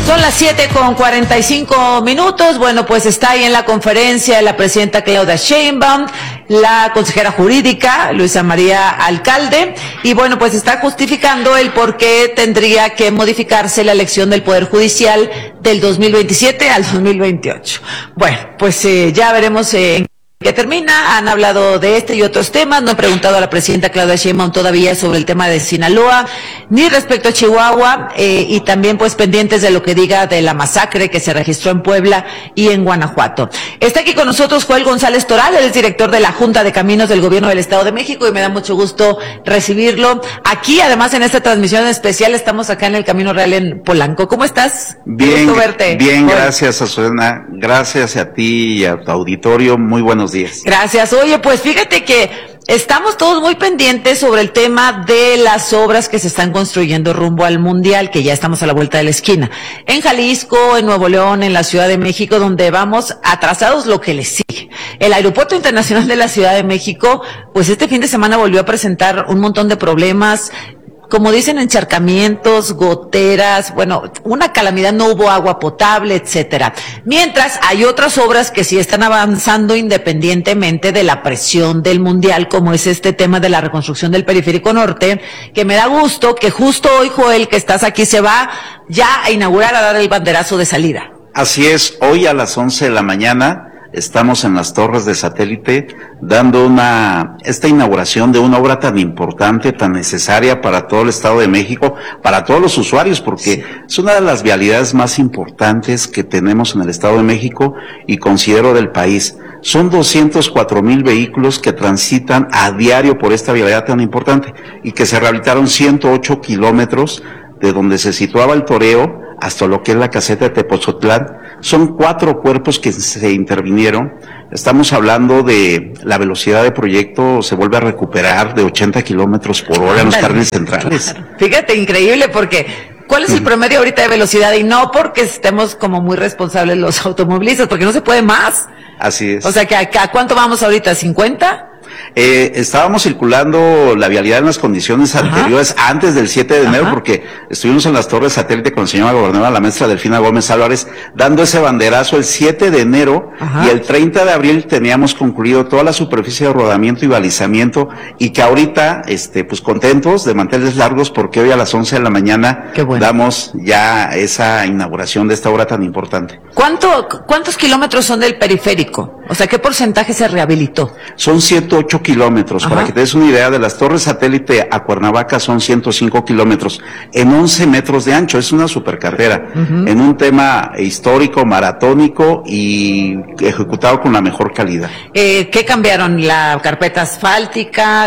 Son las 7:45. Bueno, pues está ahí en la conferencia la presidenta Claudia Sheinbaum, la consejera jurídica Luisa María Alcalde, y bueno, pues está justificando el por qué tendría que modificarse la elección del Poder Judicial del 2027 al 2028. Bueno, pues ya veremos en que termina. Han hablado de este y otros temas. No he preguntado a la presidenta Claudia Sheinbaum todavía sobre el tema de Sinaloa, ni respecto a Chihuahua, y también pues pendientes de lo que diga de la masacre que se registró en Puebla y en Guanajuato. Está aquí con nosotros Joel González Toral, él es director de la Junta de Caminos del Gobierno del Estado de México, y me da mucho gusto recibirlo aquí. Además, en esta transmisión especial estamos acá en el Camino Real en Polanco. ¿Cómo estás? Bien, gusto verte. Bien, gracias, Azucena. Gracias a ti y a tu auditorio. Muy buenos días. Gracias. Oye, pues fíjate que estamos todos muy pendientes sobre el tema de las obras que se están construyendo rumbo al Mundial, que ya estamos a la vuelta de la esquina. En Jalisco, en Nuevo León, en la Ciudad de México, donde vamos atrasados lo que le sigue. El Aeropuerto Internacional de la Ciudad de México, pues este fin de semana volvió a presentar un montón de problemas. Como dicen, encharcamientos, goteras, bueno, una calamidad, no hubo agua potable, etcétera. Mientras hay otras obras que sí están avanzando independientemente de la presión del Mundial, como es este tema de la reconstrucción del Periférico Norte, que me da gusto que justo hoy, Joel, que estás aquí, se va ya a inaugurar, a dar el banderazo de salida. Así es, hoy a las 11 de la mañana estamos en las torres de satélite dando esta inauguración de una obra tan importante, tan necesaria para todo el Estado de México, para todos los usuarios, porque es una de las vialidades más importantes que tenemos en el Estado de México y considero del país. Son 204,000 vehículos que transitan a diario por esta vialidad tan importante y que se rehabilitaron 108 kilómetros de donde se situaba el toreo hasta lo que es la caseta de Tepozotlán. Son 4 cuerpos que se intervinieron. Estamos hablando de la velocidad de proyecto, se vuelve a recuperar de 80 kilómetros por hora en los carriles centrales. Claro. Fíjate, increíble, porque ¿cuál es el promedio ahorita de velocidad? Y no porque estemos como muy responsables los automovilistas, porque no se puede más. Así es. O sea, que ¿a cuánto vamos ahorita? ¿50? Estábamos circulando la vialidad en las condiciones anteriores, antes del 7 de enero, porque estuvimos en las torres satélite con la señora gobernadora, la maestra Delfina Gómez Álvarez, dando ese banderazo el 7 de enero, y el 30 de abril teníamos concluido toda la superficie de rodamiento y balizamiento, y que ahorita, pues contentos de mantenerles largos, porque hoy a las 11 de la mañana damos ya esa inauguración de esta obra tan importante. ¿Cuántos kilómetros son del periférico? O sea, ¿qué porcentaje se rehabilitó? Son 108 kilómetros, para que te des una idea, de las torres satélite a Cuernavaca son 105 kilómetros, en 11 metros de ancho, es una supercarretera, en un tema histórico, maratónico y ejecutado con la mejor calidad. ¿Qué cambiaron? ¿La carpeta asfáltica,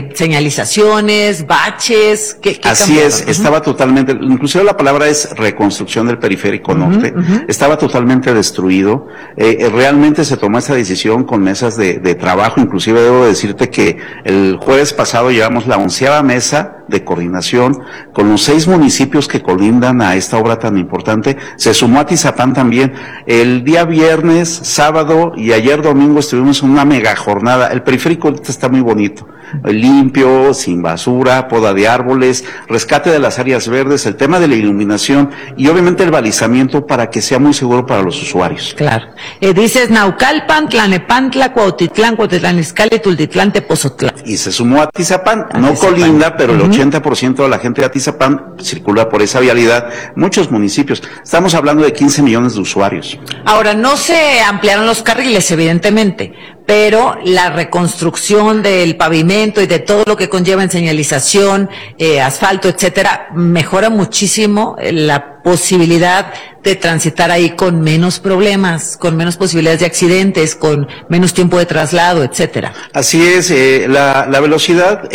señalizaciones, baches? ¿Qué Así cambiaron? Es, estaba totalmente, inclusive la palabra es reconstrucción del Periférico Norte, estaba totalmente destruido, realmente se tomó esa decisión con mesas de trabajo, inclusive debo decirte que el jueves pasado llevamos la 11ª mesa de coordinación con los 6 municipios que colindan a esta obra tan importante. Se sumó Atizapán también. El día viernes, sábado y ayer domingo estuvimos en una mega jornada. El periférico ahorita está muy bonito, limpio, sin basura, poda de árboles, rescate de las áreas verdes, el tema de la iluminación y obviamente el balizamiento para que sea muy seguro para los usuarios. Claro. Dices Naucalpan, Tlanepantla, Cuautitlán, Cuautitlán Izcalli, Tultitlán, Tepozotlán. Y se sumó a Atizapán, no colinda, pero el 80% de la gente de Atizapán circula por esa vialidad. Muchos municipios. Estamos hablando de 15 millones de usuarios. Ahora, no se ampliaron los carriles, evidentemente, pero la reconstrucción del pavimento y de todo lo que conlleva en señalización, asfalto, etcétera, mejora muchísimo la posibilidad de transitar ahí con menos problemas, con menos posibilidades de accidentes, con menos tiempo de traslado, etcétera. Así es, la velocidad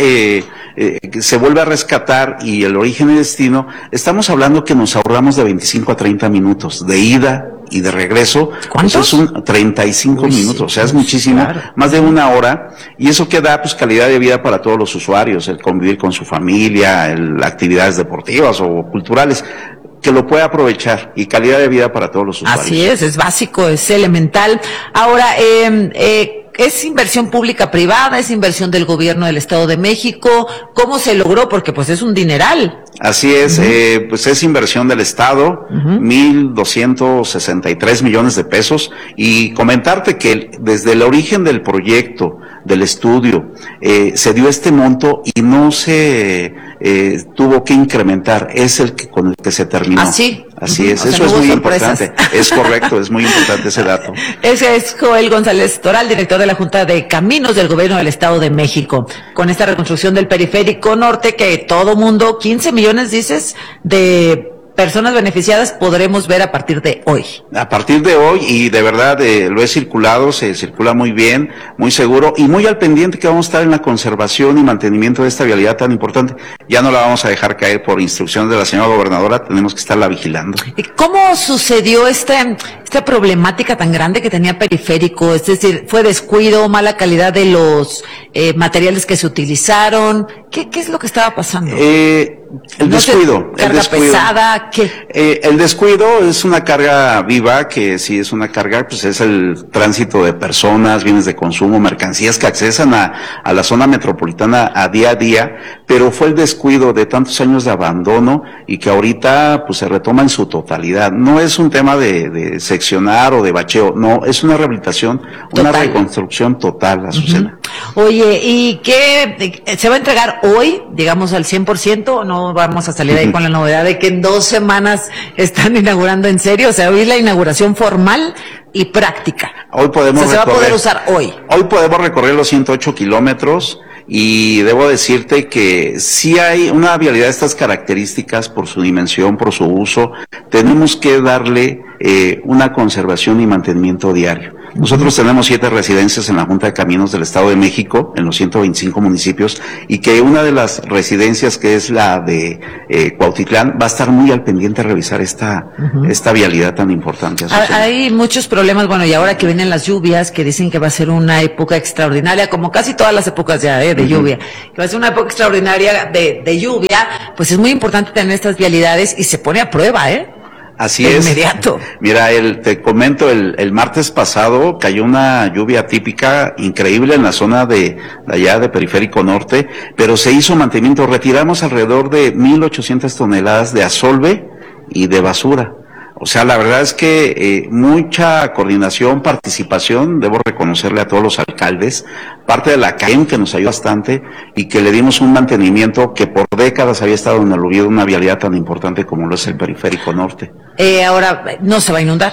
se vuelve a rescatar y el origen y destino, estamos hablando que nos ahorramos de 25 a 30 minutos de ida y de regreso. ¿Cuántos? Son 35 minutos, o sea, es muchísimo, más de 1 hora, y eso que da pues calidad de vida para todos los usuarios, el convivir con su familia, actividades deportivas o culturales, que lo pueda aprovechar, y calidad de vida para todos los usuarios. Así es básico, es elemental. Ahora, ¿Es inversión pública privada? ¿Es inversión del gobierno del Estado de México? ¿Cómo se logró? Porque pues es un dineral. Así es, pues es inversión del Estado, 1,263 millones de pesos, y comentarte que desde el origen del proyecto, del estudio, se dio este monto y no se tuvo que incrementar, es el que con el que se terminó. Así es, eso es muy importante, es correcto, es muy importante ese dato. Ese es Joel González Toral, director de la Junta de Caminos del Gobierno del Estado de México. Con esta reconstrucción del Periférico Norte, que todo mundo, 15 millones dices, de personas beneficiadas podremos ver a partir de hoy. A partir de hoy, y de verdad lo he circulado, se circula muy bien, muy seguro y muy al pendiente que vamos a estar en la conservación y mantenimiento de esta vialidad tan importante. Ya no la vamos a dejar caer por instrucciones de la señora gobernadora, tenemos que estarla vigilando. ¿Cómo sucedió esta problemática tan grande que tenía Periférico? Es decir, ¿fue descuido, mala calidad de los materiales que se utilizaron? ¿Qué es lo que estaba pasando? El descuido. ¿Carga pesada? ¿Qué? El descuido es una carga viva, que si es una carga, pues es el tránsito de personas, bienes de consumo, mercancías que accesan a la zona metropolitana a día, pero fue el descuido de tantos años de abandono y que ahorita pues se retoma en su totalidad. No es un tema de seccionar o de bacheo, no, es una rehabilitación, una reconstrucción total, Azucena. Oye, ¿y qué se va a entregar hoy, digamos al 100%, o no vamos a salir ahí con la novedad de que en 2 semanas están inaugurando en serio? O sea, hoy la inauguración formal y práctica. Hoy podemos se va a poder usar hoy. Hoy podemos recorrer los 108 kilómetros y debo decirte que si hay una vialidad de estas características por su dimensión, por su uso, tenemos que darle una conservación y mantenimiento diario. Nosotros tenemos 7 residencias en la Junta de Caminos del Estado de México, en los 125 municipios, y que una de las residencias, que es la de Cuautitlán, va a estar muy al pendiente de revisar esta vialidad tan importante. Hay muchos problemas, bueno, y ahora que vienen las lluvias, que dicen que va a ser una época extraordinaria, como casi todas las épocas ya de lluvia, que va a ser una época extraordinaria de lluvia, pues es muy importante tener estas vialidades y se pone a prueba, Así es. Inmediato. Mira, te comento, el martes pasado cayó una lluvia típica, increíble en la zona de allá de Periférico Norte, pero se hizo mantenimiento. Retiramos alrededor de 1,800 toneladas de asolve y de basura. O sea, la verdad es que mucha coordinación, participación, debo reconocerle a todos los alcaldes, parte de la CAEM que nos ayudó bastante y que le dimos un mantenimiento que por décadas había estado en el olvido, una vialidad tan importante como lo es el Periférico Norte. Ahora, ¿no se va a inundar?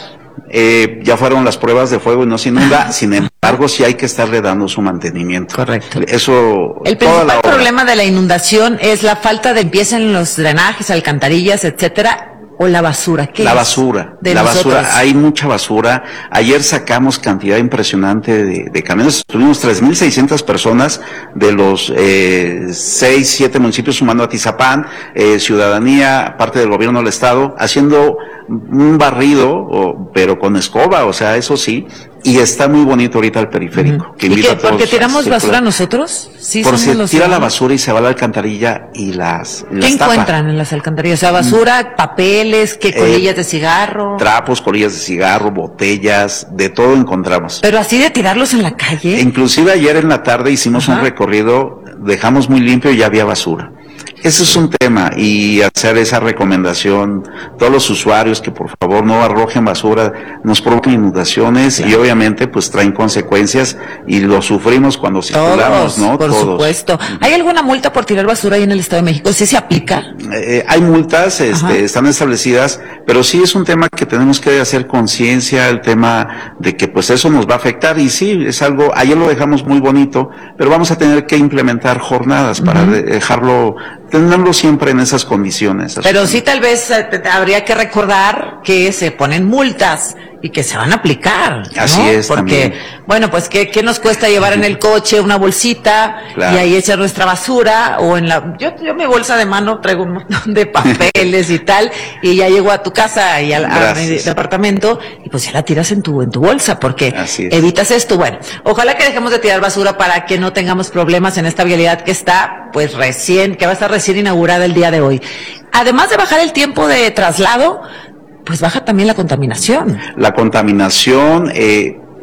Ya fueron las pruebas de fuego y no se inunda, sin embargo sí hay que estarle dando su mantenimiento. Correcto. Eso. El principal problema de la inundación es la falta de limpieza en los drenajes, alcantarillas, etcétera. ¿O la basura? ¿Qué la es? Basura. De la nosotros. Basura, hay mucha basura. Ayer sacamos cantidad impresionante de camiones. Tuvimos 3,600 personas de los 6, 7 municipios, sumando a Tizapán, ciudadanía, parte del gobierno del estado, haciendo un barrido, pero con escoba, o sea, eso sí. Y está muy bonito ahorita el periférico. Que invita a todos. ¿Porque tiramos basura nosotros? Sí, por si tira la basura y se va a la alcantarilla y las ¿Qué encuentran en las alcantarillas? O sea, basura, papeles, ¿qué? Colillas de cigarro. Trapos, colillas de cigarro, botellas, de todo encontramos. Pero así de tirarlos en la calle. Inclusive ayer en la tarde hicimos un recorrido, dejamos muy limpio y ya había basura. Ese es un tema, y hacer esa recomendación, todos los usuarios que por favor no arrojen basura, nos provocan inundaciones, claro. Y obviamente pues traen consecuencias y lo sufrimos cuando circulamos, ¿no? Por supuesto. ¿Hay alguna multa por tirar basura ahí en el Estado de México? ¿Sí se aplica? Hay multas, están establecidas, pero sí es un tema que tenemos que hacer conciencia, el tema de que pues eso nos va a afectar, y sí, es algo, ayer lo dejamos muy bonito, pero vamos a tener que implementar jornadas para dejarlo, tenerlo siempre en esas condiciones. Pero sí, tal vez habría que recordar que se ponen multas y que se van a aplicar, ¿no? Así es. Porque, también. Bueno, pues ¿qué nos cuesta llevar en el coche una bolsita, claro, y ahí echar nuestra basura? O en la, yo mi bolsa de mano traigo un montón de papeles y tal, y ya llego a tu casa y a mi departamento, y pues ya la tiras en tu bolsa, porque evitas esto. Bueno, ojalá que dejemos de tirar basura para que no tengamos problemas en esta vialidad que está, pues que va a estar recién inaugurada el día de hoy. Además de bajar el tiempo de traslado, pues baja también la contaminación. La contaminación,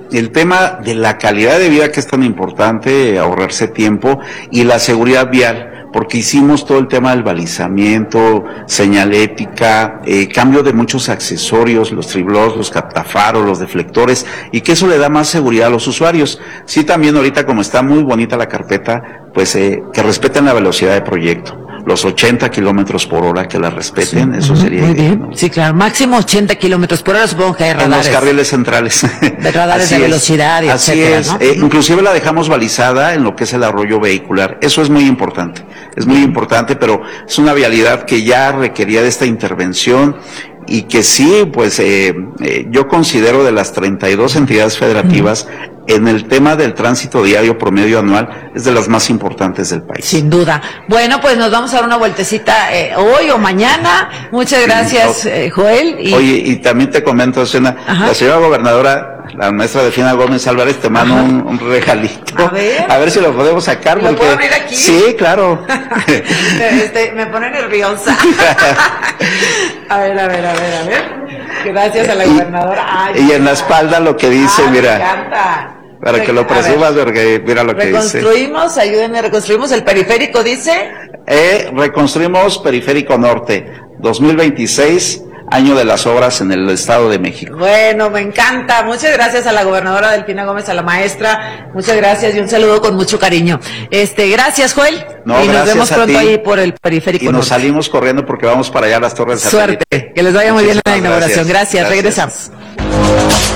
el tema de la calidad de vida, que es tan importante, ahorrarse tiempo, y la seguridad vial, porque hicimos todo el tema del balizamiento, señalética, cambio de muchos accesorios, los triblos, los captafaros, los deflectores, y que eso le da más seguridad a los usuarios. Sí, también ahorita, como está muy bonita la carpeta, pues que respeten la velocidad de proyecto. Los 80 kilómetros por hora, que la respeten, sí, eso sería muy bien, ¿no? Sí, claro, máximo 80 kilómetros por hora, supongo que hay radares. En los carriles centrales. De radares de velocidad y así etcétera, es. ¿no? Inclusive la dejamos balizada en lo que es el arroyo vehicular. Eso es muy importante. Es muy importante, pero es una vialidad que ya requería de esta intervención y que sí, pues yo considero de las 32 entidades federativas, en el tema del tránsito diario promedio anual, es de las más importantes del país. Sin duda. Bueno, pues nos vamos a dar una vueltecita hoy o mañana. Muchas gracias, Joel. Oye, y también te comento, Susana, la señora gobernadora, la maestra Delfina Gómez Álvarez, te mando un regalito. A ver si lo podemos sacar. ¿Lo puedo abrir aquí? Sí, claro. Me pone nerviosa. A ver. Gracias a la gobernadora. Ay, y en la espalda lo que dice, mira. Me encanta. Para que lo presumas, porque mira lo que dice. Reconstruimos el periférico, dice. Reconstruimos Periférico Norte, 2026, año de las obras en el Estado de México. Bueno, me encanta. Muchas gracias a la gobernadora Delfina Gómez, a la maestra. Muchas gracias y un saludo con mucho cariño. Gracias, Joel. No, y nos vemos pronto ahí por el periférico. Y nos salimos corriendo porque vamos para allá a las Torres de Satélite. Suerte. Que les vaya muy bien en la inauguración. Gracias. Regresamos.